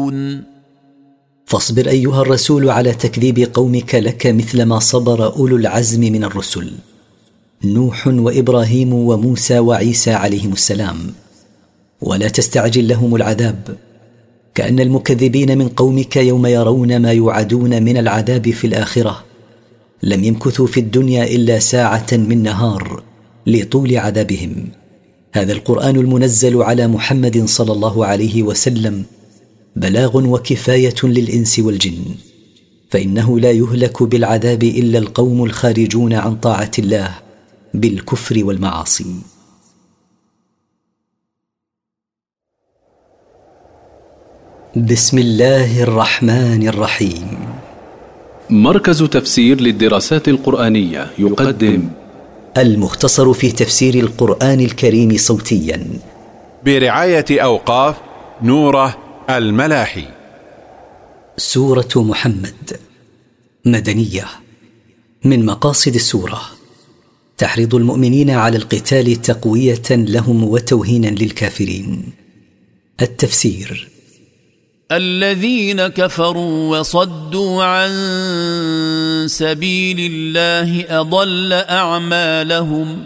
يكذبون. فاصبر أيها الرسول على تكذيب قومك لك مثل ما صبر أولو العزم من الرسل، نوح وإبراهيم وموسى وعيسى عليهم السلام، ولا تستعجل لهم العذاب، كأن المكذبين من قومك يوم يرون ما يوعدون من العذاب في الآخرة لم يمكثوا في الدنيا إلا ساعة من نهار لطول عذابهم. هذا القرآن المنزل على محمد صلى الله عليه وسلم بلاغ وكفاية للإنس والجن، فإنه لا يهلك بالعذاب إلا القوم الخارجون عن طاعة الله بالكفر والمعاصي. بسم الله الرحمن الرحيم. مركز تفسير للدراسات القرآنية يقدم المختصر في تفسير القرآن الكريم صوتيا برعاية أوقاف نوره الملاحي. سورة محمد مدنية. من مقاصد السورة تحريض المؤمنين على القتال تقوية لهم وتوهينا للكافرين. التفسير: الذين كفروا وصدوا عن سبيل الله أضل أعمالهم.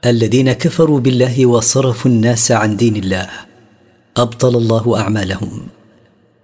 الذين كفروا بالله وصرفوا الناس عن دين الله أبطل الله أعمالهم.